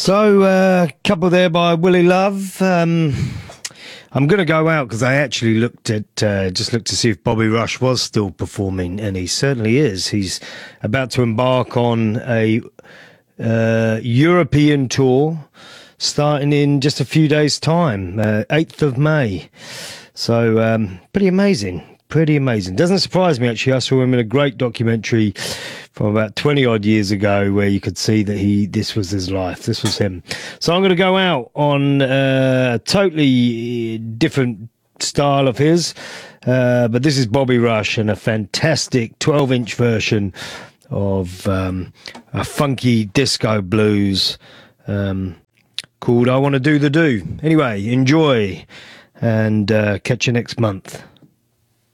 So, couple there by Willie Love. I'm going to go out because I actually looked to see if Bobby Rush was still performing, and he certainly is. He's about to embark on a European tour starting in just a few days' time, 8th of May. So, pretty amazing. Pretty amazing. Doesn't surprise me, actually. I saw him in a great documentary from about 20 odd years ago where you could see that this was his life. This was him. So I'm going to go out on a totally different style of his. But this is Bobby Rush and a fantastic 12-inch version of a funky disco blues called I Want to Do the Do. Anyway, enjoy and catch you next month.